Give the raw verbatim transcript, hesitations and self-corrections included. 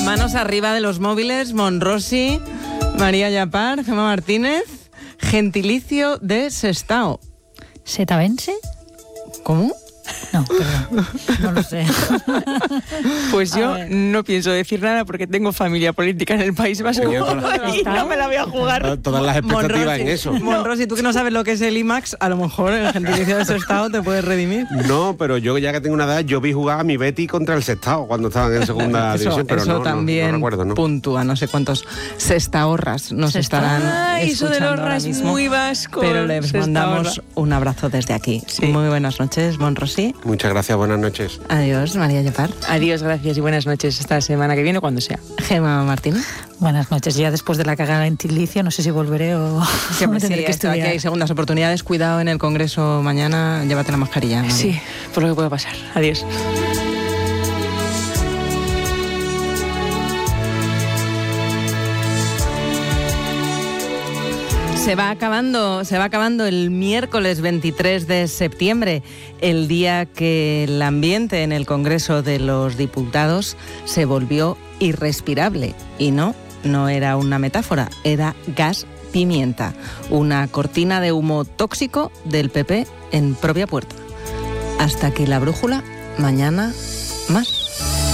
Manos arriba de los móviles, Monrosi, María Llapar, Gemma Martínez, gentilicio de Sestao. ¿Setavense? ¿Cómo? No, perdón, no lo sé. Pues yo no pienso decir nada porque tengo familia política en el País Vasco y no me la voy a jugar. Todas las expectativas Monrosi, en eso. Monrosi, tú que no sabes lo que es el I MAX, a lo mejor el gentilicio de Sestao te puedes redimir. No, pero yo ya que tengo una edad, yo vi jugar a mi Betty contra el Sestao cuando estaban en segunda Eso, división, pero eso no, también no, no recuerdo, ¿no? puntúa, no sé cuántos sestaorras nos Sesta- estarán Ay, eso escuchando del horra ahora es mismo. muy vasco. Pero les Sestaorra. mandamos un abrazo desde aquí. Sí. Muy buenas noches, Monrosi. Muchas gracias, buenas noches. Adiós, María Llapar. Adiós, gracias y buenas noches. Hasta la semana que viene o cuando sea. Gemma Martínez. Buenas noches. Ya después de la cagada en Tilicio, no sé si volveré o Siempre tendré sí, que esto, aquí estudiar. hay segundas oportunidades. Cuidado en el Congreso mañana, llévate la mascarilla. María. Sí, por lo que pueda pasar. Adiós. Se va acabando, se va acabando el miércoles veintitrés de septiembre, el día que el ambiente en el Congreso de los Diputados se volvió irrespirable. Y no, no era una metáfora, era gas pimienta, una cortina de humo tóxico del P P en propia puerta. Hasta que la brújula, mañana más.